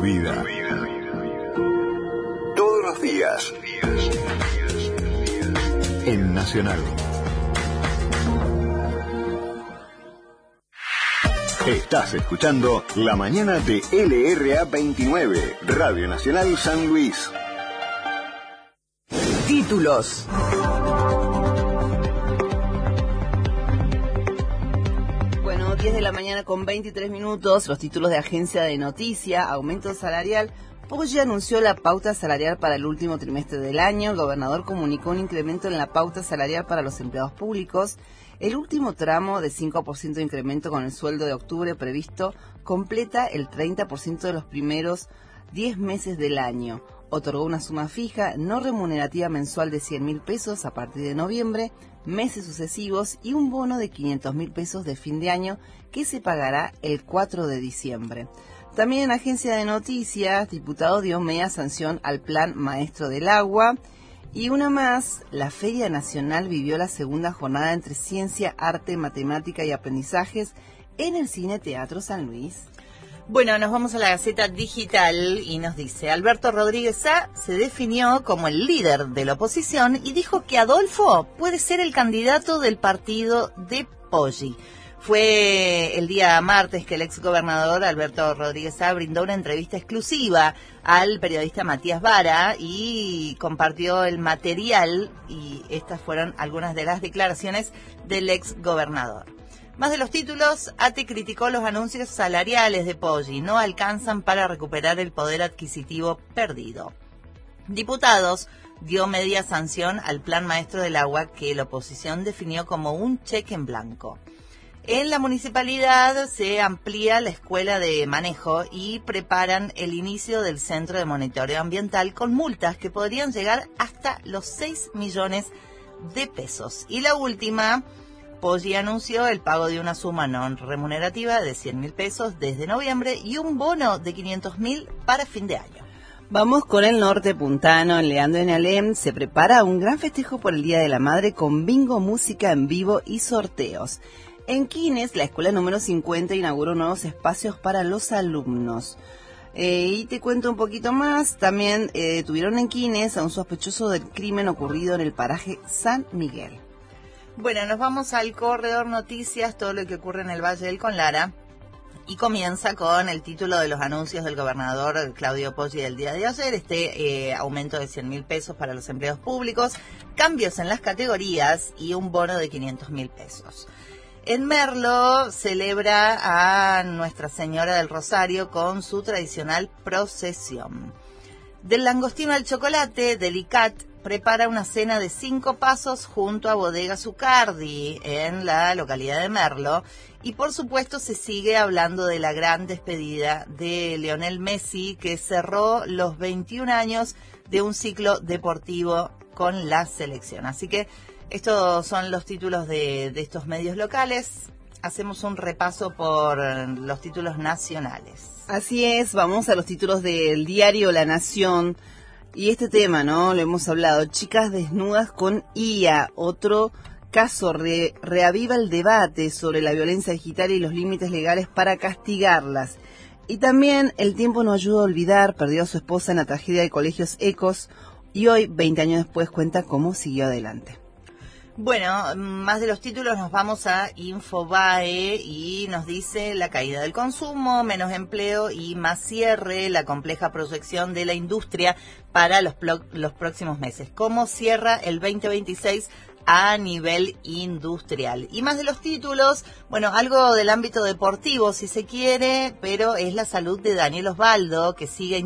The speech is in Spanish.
vida. Todos los días. En Nacional. Estás escuchando La Mañana de LRA 29, Radio Nacional San Luis. Títulos. Bueno, 10 de la mañana con 23 minutos, los títulos de Agencia de Noticia, aumento salarial. Poggi anunció la pauta salarial para el último trimestre del año. El gobernador comunicó un incremento en la pauta salarial para los empleados públicos. El último tramo de 5% de incremento con el sueldo de octubre previsto completa el 30% de los primeros 10 meses del año. Otorgó una suma fija no remunerativa mensual de 100.000 pesos a partir de noviembre, meses sucesivos y un bono de 500.000 pesos de fin de año que se pagará el 4 de diciembre. También en Agencia de Noticias, diputado dio media sanción al Plan Maestro del Agua. Y una más, la Feria Nacional vivió la segunda jornada entre ciencia, arte, matemática y aprendizajes en el Cine Teatro San Luis. Bueno, nos vamos a la Gaceta Digital y nos dice: Alberto Rodríguez Sá se definió como el líder de la oposición y dijo que Adolfo puede ser el candidato del partido de Poggi. Fue el día martes que el exgobernador Alberto Rodríguez Sá brindó una entrevista exclusiva al periodista Matías Vara y compartió el material, y estas fueron algunas de las declaraciones del exgobernador. Más de los títulos, ATE criticó los anuncios salariales de Poggi, no alcanzan para recuperar el poder adquisitivo perdido. Diputados dio media sanción al Plan Maestro del Agua que la oposición definió como un cheque en blanco. En la municipalidad se amplía la escuela de manejo y preparan el inicio del centro de monitoreo ambiental con multas que podrían llegar hasta los 6 millones de pesos. Y la última, Poggi anunció el pago de una suma no remunerativa de 100.000 pesos desde noviembre y un bono de 500.000 para fin de año. Vamos con el norte puntano. En Leandro en Alem se prepara un gran festejo por el Día de la Madre con bingo, música en vivo y sorteos. En Quines, la escuela número 50 inauguró nuevos espacios para los alumnos. Y te cuento un poquito más. También detuvieron en Quines a un sospechoso del crimen ocurrido en el paraje San Miguel. Bueno, nos vamos al Corredor Noticias, todo lo que ocurre en el Valle del Conlara. Y comienza con el título de los anuncios del gobernador Claudio Poggi del día de ayer, aumento de 100.000 pesos para los empleados públicos, cambios en las categorías y un bono de 500.000 pesos. En Merlo celebra a Nuestra Señora del Rosario con su tradicional procesión. Del langostino al chocolate, Delicat prepara una cena de 5 pasos junto a Bodega Zucardi en la localidad de Merlo. Y por supuesto se sigue hablando de la gran despedida de Lionel Messi, que cerró los 21 años de un ciclo deportivo con la selección. Así que estos son los títulos de estos medios locales. Hacemos un repaso por los títulos nacionales. Así es, vamos a los títulos del diario La Nación. Y este tema, ¿no? Lo hemos hablado. Chicas desnudas con IA. Otro caso reaviva el debate sobre la violencia digital y los límites legales para castigarlas. Y también El tiempo no ayuda a olvidar. Perdió a su esposa en la tragedia de Colegios Ecos. Y hoy, 20 años después, cuenta cómo siguió adelante. Bueno, más de los títulos nos vamos a Infobae y nos dice la caída del consumo, menos empleo y más cierre, la compleja proyección de la industria para los próximos meses. ¿Cómo cierra el 2026 a nivel industrial? Y más de los títulos, bueno, algo del ámbito deportivo si se quiere, pero es la salud de Daniel Osvaldo, que sigue